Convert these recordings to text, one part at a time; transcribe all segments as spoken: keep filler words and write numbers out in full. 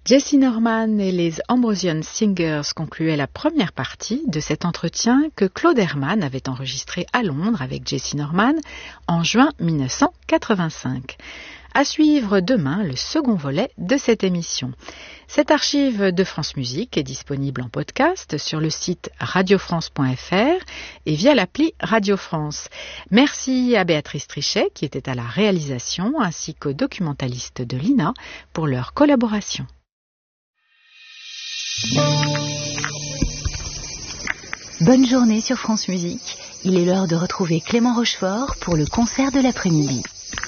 Jessye Norman et les Ambrosian Singers concluaient la première partie de cet entretien que Claude Herman avait enregistré à Londres avec Jessye Norman en juin mille neuf cent quatre-vingt-cinq. À suivre demain le second volet de cette émission. Cette archive de France Musique est disponible en podcast sur le site radio france point f r et via l'appli Radio France. Merci à Béatrice Trichet qui était à la réalisation ainsi qu'aux documentalistes de l'I N A pour leur collaboration. Bonne journée sur France Musique. Il est l'heure de retrouver Clément Rochefort pour le concert de l'après-midi.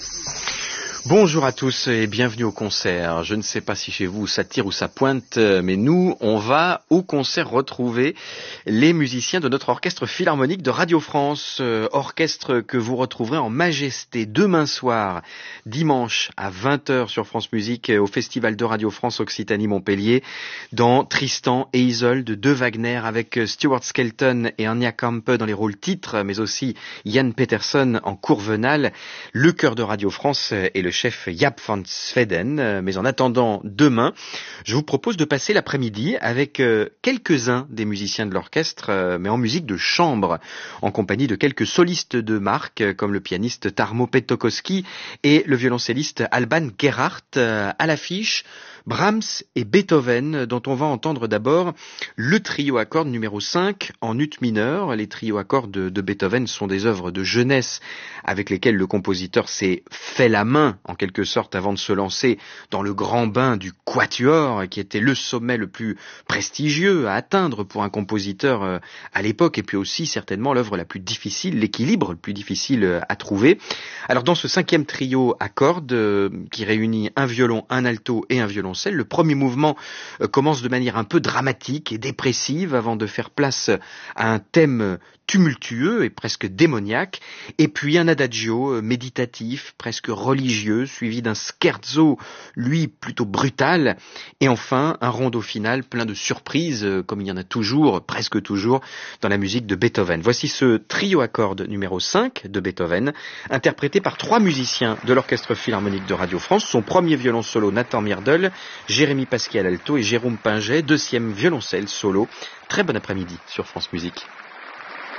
Bonjour à tous et bienvenue au concert. Je ne sais pas si chez vous ça tire ou ça pointe, mais nous, on va au concert retrouver les musiciens de notre orchestre philharmonique de Radio France, euh, orchestre que vous retrouverez en majesté demain soir, dimanche à vingt heures sur France Musique au Festival de Radio France Occitanie-Montpellier, dans Tristan et Isolde de Wagner avec Stuart Skelton et Anya Kampe dans les rôles titres, mais aussi Jan Peterson en Courvenal, le chœur de Radio France et le chef Jaap van Zweden. Mais en attendant demain, je vous propose de passer l'après-midi avec euh, quelques-uns des musiciens de l'orchestre, euh, mais en musique de chambre, en compagnie de quelques solistes de marque, euh, comme le pianiste Tarmo Petokowski et le violoncelliste Alban Gerhardt. Euh, à l'affiche, Brahms et Beethoven, dont on va entendre d'abord le trio à cordes numéro cinq en ut mineur. Les trios à cordes de, de Beethoven sont des œuvres de jeunesse avec lesquelles le compositeur s'est fait la main, en quelque sorte, avant de se lancer dans le grand bain du quatuor, qui était le sommet le plus prestigieux à atteindre pour un compositeur euh, à l'époque, et puis aussi certainement l'œuvre la plus difficile, l'équilibre le plus difficile euh, à trouver. Alors dans ce cinquième trio à cordes, euh, qui réunit un violon, un alto et un violoncelle, le premier mouvement euh, commence de manière un peu dramatique et dépressive avant de faire place à un thème tumultueux et presque démoniaque, et puis un adagio méditatif, presque religieux, suivi d'un scherzo, lui plutôt brutal, et enfin un rondo final plein de surprises, comme il y en a toujours, presque toujours, dans la musique de Beethoven. Voici ce trio à cordes numéro cinq de Beethoven, interprété par trois musiciens de l'Orchestre Philharmonique de Radio France, son premier violon solo Nathan Myrdal, Jérémy Pasquier alto et Jérôme Pinget, deuxième violoncelle solo. Très bon après-midi sur France Musique.